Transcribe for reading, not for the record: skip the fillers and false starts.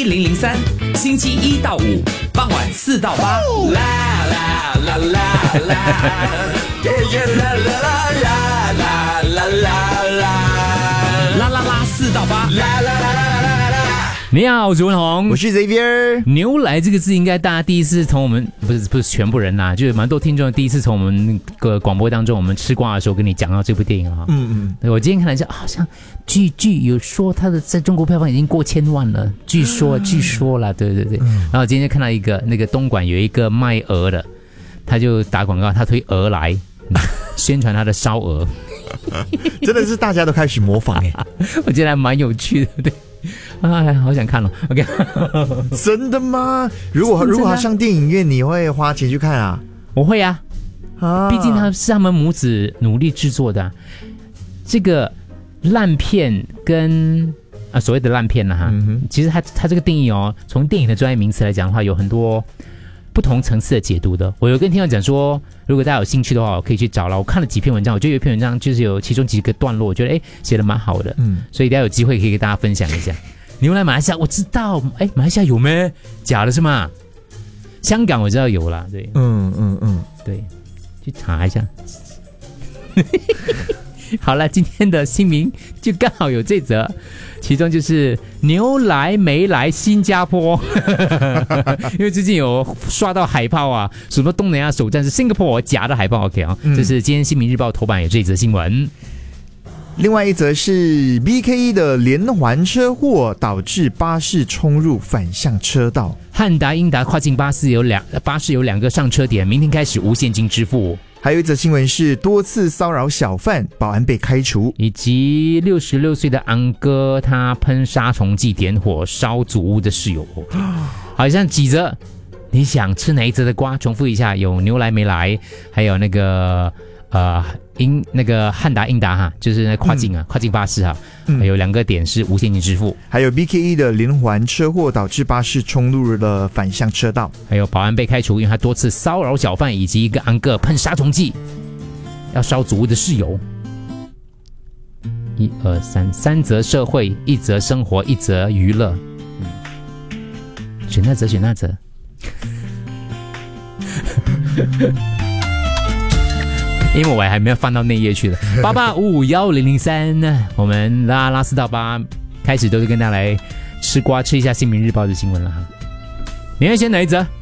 1003，星期1到5傍晚4到8，啦啦啦啦啦，耶耶啦啦啦啦啦啦啦啦啦4到8，啦啦啦啦啦啦。 你好，我是文宏， 我是 Xavier。 牛来这个字，应该大家第一次从我们不是全部人啦，就是蛮多听众第一次从我们那个广播当中，我们吃瓜的时候跟你讲到这部电影啊。我今天看了一下，好像据有说它的在中国票房已经过1000万了，据说啦，对。然后我今天看到一个那个东莞有一个卖鹅的，他就打广告，他推鹅来宣传他的烧鹅， 真的是大家都开始模仿哎， 我觉得还蛮有趣的，对。哎，好想看哦。OK， 真的吗？如果他上电影院，你会花钱去看啊？ 我会啊，毕竟他是他们母子努力制作的这个烂片跟所谓的烂片哈，其实他这个定义哦，从电影的专业名词来讲的话，有很多不同层次的解读的。我有跟听众讲说，如果大家有兴趣的话，我可以去找了。我看了几篇文章，我觉得有一篇文章就是有其中几个段落，我觉得写得蛮好的，所以大家有机会可以跟大家分享一下。牛来马来西亚我知道，马来西亚有没？假的是吗？香港我知道有啦，对，对，去查一下。好了，今天的新闻就刚好有这则，其中就是牛来没来新加坡，因为最近有刷到海报啊，什么东南亚首站是 Singapore 假的海报 ，OK 啊，这是今天新民日报头版有这则新闻。 另外一则是 BKE 的连环车祸导致巴士冲入反向车道， 汉达英达跨境巴士有2个上车点，明天开始无现金支付。 还有一则新闻是多次骚扰小贩，保安被开除， 以及66岁的安哥他喷杀虫剂点火烧祖屋的室友。好像几则，你想吃哪一则的瓜？重复一下，有牛来没来，还有那个那个汉达英达哈，就是那跨境巴士哈，有2个点是无现金支付。 还有 BKE 的连环车祸导致巴士冲入了反向车道， 还有保安被开除，因为他多次骚扰小贩，以及一个安哥喷杀虫剂要烧祖屋的室友。1、2、3则社会，1则生活，1则娱乐。选那则。因为我还没有翻到那页去了。88551003，我们拉4到8开始都是跟大家来吃瓜，吃一下新民日报的新闻了哈。你要选哪一则？